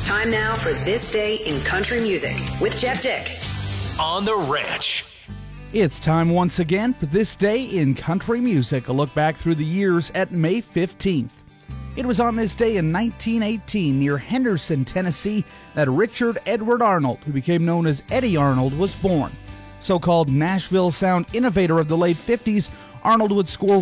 Time now for This Day in Country Music with Jeff Dick. On the Ranch. It's time once again for This Day in Country Music, a look back through the years at May 15th. It was on this day in 1918 near Henderson, Tennessee, that Richard Edward Arnold, who became known as Eddie Arnold, was born. So-called Nashville sound innovator of the late 50s, Arnold would score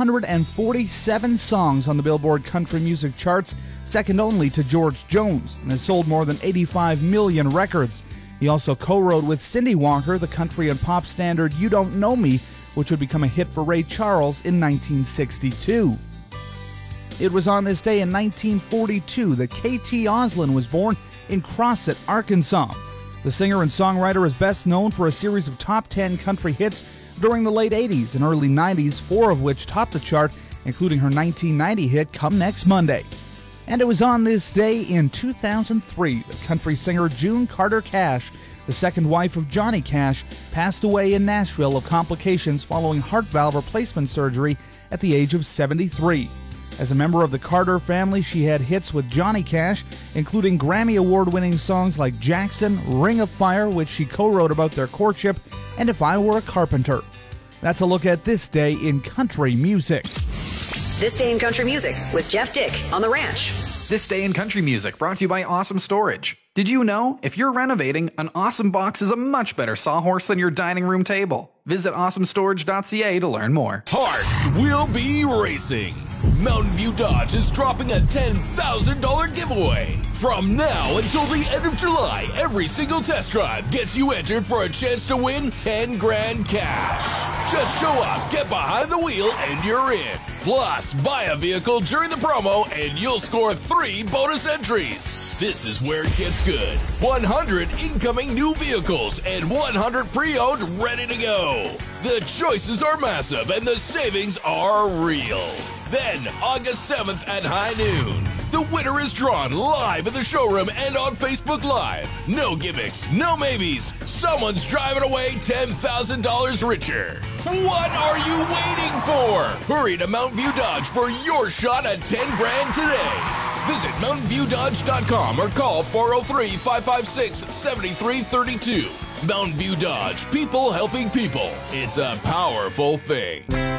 147 songs on the Billboard country music charts, second only to George Jones, and has sold more than 85 million records. He also co-wrote with Cindy Walker the country and pop standard You Don't Know Me, which would become a hit for Ray Charles in 1962. It was on this day in 1942 that K.T. Oslin was born in Crossett, Arkansas. The singer and songwriter is best known for a series of top 10 country hits during the late 80s and early 90s, 4 of which topped the chart, including her 1990 hit Come Next Monday. And it was on this day in 2003 that country singer June Carter Cash, the second wife of Johnny Cash, passed away in Nashville of complications following heart valve replacement surgery at the age of 73. As a member of the Carter family, she had hits with Johnny Cash, including Grammy Award-winning songs like Jackson, Ring of Fire, which she co-wrote about their courtship, and If I Were a Carpenter. That's a look at This Day in Country Music. This Day in Country Music with Jeff Dick on the Ranch. This Day in Country Music brought to you by Awesome Storage. Did you know, if you're renovating, an Awesome Box is a much better sawhorse than your dining room table? Visit awesomestorage.ca to learn more. Hearts will be racing. Mountain View Dodge is dropping a $10,000 giveaway. From now until the end of July, every single test drive gets you entered for a chance to win 10 grand cash. Just show up, get behind the wheel, and you're in. Plus, buy a vehicle during the promo and you'll score 3 bonus entries. This is where it gets good. 100 incoming new vehicles and 100 pre-owned ready to go. The choices are massive and the savings are real. Then, August 7th at high noon, the winner is drawn live in the showroom and on Facebook Live. No gimmicks, no maybes. Someone's driving away $10,000 richer. What are you waiting for? Hurry to Mountain View Dodge for your shot at 10 grand today. Visit mountainviewdodge.com or call 403-556-7332. Mountain View Dodge, people helping people. It's a powerful thing.